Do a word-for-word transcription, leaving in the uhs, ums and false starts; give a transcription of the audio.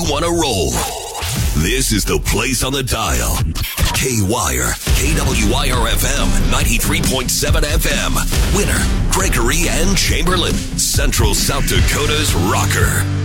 you want to roll. This is the place on the dial. K-Wire, K W I R F M, ninety-three point seven F M. Winner, Gregory and Chamberlain, Central South Dakota's rocker.